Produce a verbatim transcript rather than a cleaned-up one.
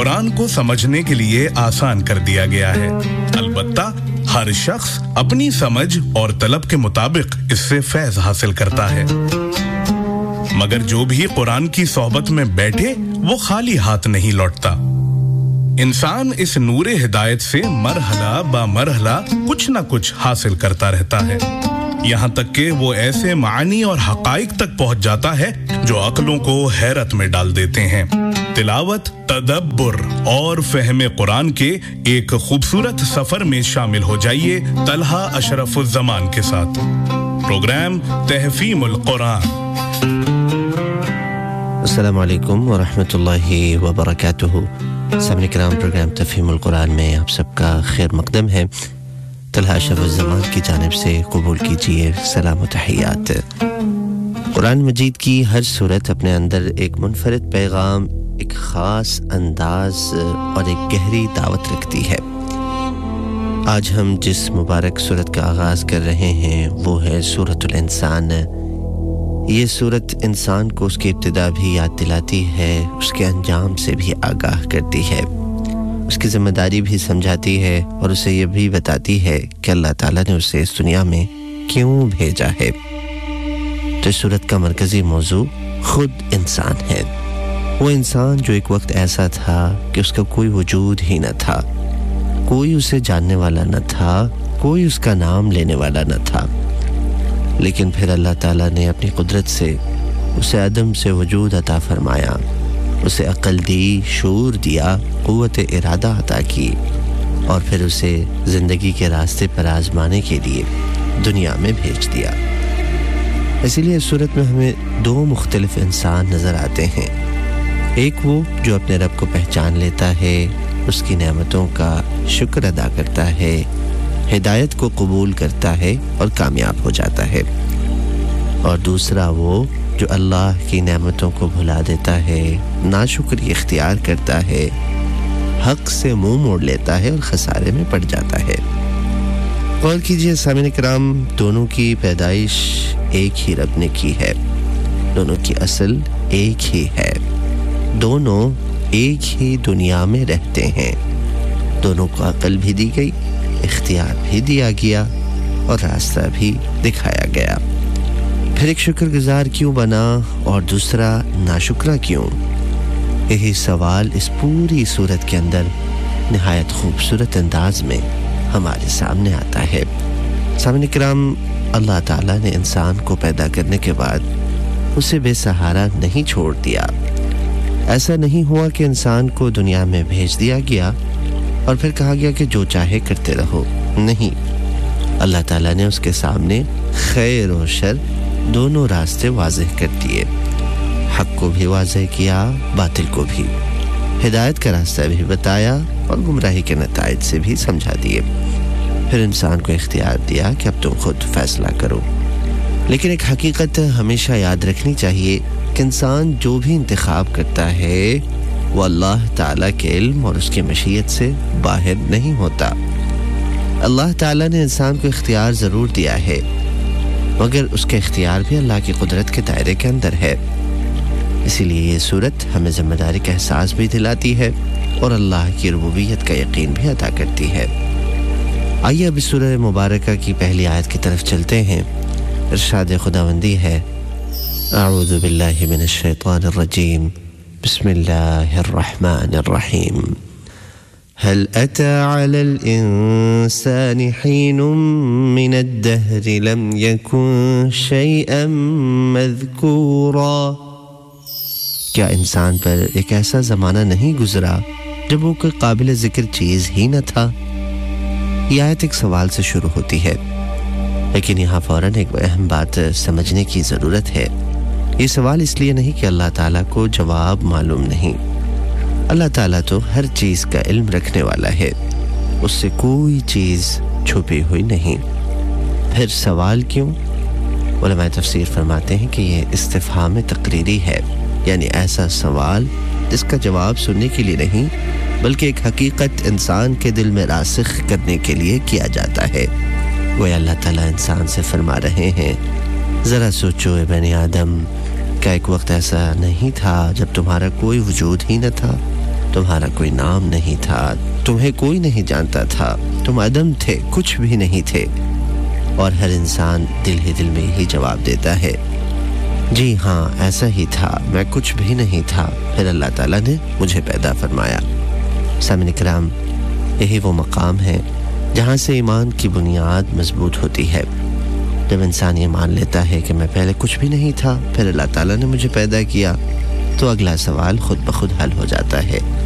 कुरान को समझने के लिए आसान कर दिया गया है। अलबत्ता हर शख्स अपनी समझ और तलब के मुताबिक इससे फैज़ हासिल करता है, मगर जो भी कुरान की सोहबत में बैठे वो खाली हाथ नहीं लौटता। इंसान इस नूरे हिदायत से मरहला बा मरहला कुछ ना कुछ हासिल करता रहता है, यहाँ तक कि वो ऐसे मानी और हकाइक तक पहुंच जाता है जो अक्लों को हैरत में डाल देते हैं। तिलावत, तदब्बुर और फहमे कुरान के एक खूबसूरत सफर में शामिल हो जाइए तलहा अशरफुज़्ज़मान के साथ। प्रोग्राम तहफ़ीमुल कुरान। अस्सलामु अलैकुम व रहमतुल्लाहि व बरकातुहू। सामने किराम प्रोग्राम तफहीमुल कुरान में आप सबका खैर मकदम है। तलहा अशरफुज़्ज़मान की जानिब से कबूल कीजिए सलाम व तहियात। कुरान मजीद की हर सूरत अपने अंदर एक मुनफरिद पैगाम, एक ख़ास अंदाज और एक गहरी दावत रखती है। आज हम जिस मुबारक सूरत का आगाज़ कर रहे हैं वो है सूरतुल इंसान। ये सूरत इंसान को उसकी इब्तिदा भी याद दिलाती है, उसके अंजाम से भी आगाह करती है, उसकी ज़िम्मेदारी भी समझाती है और उसे ये भी बताती है कि अल्लाह ताला ने उसे इस दुनिया में क्यों भेजा है। तो इस सूरत का मरकज़ी मौजू खुद इंसान है। वो इंसान जो एक वक्त ऐसा था कि उसका कोई वजूद ही न था, कोई उसे जानने वाला न था, कोई उसका नाम लेने वाला न था, लेकिन फिर अल्लाह ताला ने अपनी कुदरत से उसे अदम से वजूद अता फरमाया, उसे अक़ल दी, शूर दिया, क़ुव्वत इरादा अता की और फिर उसे ज़िंदगी के रास्ते पर आज़माने के लिए दुनिया में भेज दिया। इसीलिए इस सूरत में हमें दो मुख्तलिफ इंसान नज़र आते हैं। एक वो जो अपने रब को पहचान लेता है, उसकी नेमतों का शुक्र अदा करता है, हिदायत को कबूल करता है और कामयाब हो जाता है, और दूसरा वो जो अल्लाह की नेमतों को भुला देता है, नाशुक्री इख्तियार करता है, हक़ से मुंह मोड़ लेता है और खसारे में पड़ जाता है। गौर कीजिए सामीन किराम, दोनों की पैदाइश एक ही रब ने की है, दोनों की असल एक ही है, दोनों एक ही दुनिया में रहते हैं, दोनों को अक़ल भी दी गई, इख्तियार भी दिया गया और रास्ता भी दिखाया गया। फिर एक शुक्रगुजार क्यों बना और दूसरा नाशुक्रा क्यों? यही सवाल इस पूरी सूरत के अंदर निहायत खूबसूरत अंदाज में हमारे सामने आता है। सामने किराम, अल्लाह ताला ने इंसान को पैदा करने के बाद उसे बेसहारा नहीं छोड़ दिया। ऐसा नहीं हुआ कि इंसान को दुनिया में भेज दिया गया और फिर कहा गया कि जो चाहे करते रहो। नहीं, अल्लाह ताला ने उसके सामने खैर और शर दोनों रास्ते वाज़ेह कर दिए, हक़ को भी वाज़ेह किया, बातिल को भी, हिदायत का रास्ता भी बताया और गुमराही के नताइज से भी समझा दिए। फिर इंसान को इख्तियार दिया कि अब तुम खुद फैसला करो। लेकिन एक हकीकत हमेशा याद रखनी चाहिए कि इंसान जो भी इंतखाब करता है वो अल्लाह ताला के इल्म और उसकी मशीयत से बाहर नहीं होता। अल्लाह ताला ने इंसान को इख्तियार ज़रूर दिया है, मगर उसका इख्तियार भी अल्लाह की कुदरत के दायरे के अंदर है। इसीलिए ये सूरत हमें ज़िम्मेदारी का एहसास भी दिलाती है और अल्लाह की रुबूबियत का यकीन भी अता करती है। आइए अब इस सूरह मुबारका की पहली आयत की तरफ चलते हैं। इरशाद खुदावंदी है, अऊज़ु बिल्लाहि मिनश शैतानिर रजीम, बिस्मिल्लाहिर रहमानिर रहीम। हल अता अलल इंसानि हीनुम मिनद दहरि लम यकुन शैअन मज़कूरा। क्या इंसान पर एक ऐसा ज़माना नहीं गुजरा जब वो कोई काबिल ज़िक्र चीज़ ही न था? ये आयत एक सवाल से शुरू होती है, लेकिन यहाँ फ़ौरन एक अहम बात समझने की ज़रूरत है। ये सवाल इसलिए नहीं कि अल्लाह ताला को जवाब मालूम नहीं। अल्लाह ताला तो हर चीज़ का इल्म रखने वाला है, उससे कोई चीज़ छुपी हुई नहीं। फिर सवाल क्यों? उलमाए तफसीर फरमाते हैं कि ये इस्तिफ़हाम तक़रीरी है, यानी ऐसा सवाल जिसका जवाब सुनने के लिए नहीं बल्कि एक हकीकत इंसान के दिल में रासिख करने के लिए किया जाता है। वो अल्लाह ताला इंसान से फरमा रहे हैं, ज़रा सोचो ए बनी आदम, क्या एक वक्त ऐसा नहीं था जब तुम्हारा कोई वजूद ही न था, تمہارا کوئی نام نہیں تھا، تمہیں کوئی نہیں جانتا تھا، تم عدم تھے، کچھ بھی نہیں تھے۔ اور ہر انسان دل ہی دل میں یہی جواب دیتا ہے، جی ہاں ایسا ہی تھا، میں کچھ بھی نہیں تھا، پھر اللہ تعالیٰ نے مجھے پیدا فرمایا۔ سامعین کرام، یہی وہ مقام ہے جہاں سے ایمان کی بنیاد مضبوط ہوتی ہے۔ جب انسان یہ مان لیتا ہے کہ میں پہلے کچھ بھی نہیں تھا، پھر اللہ تعالیٰ نے مجھے پیدا کیا، تو اگلا سوال خود بخود حل ہو جاتا ہے۔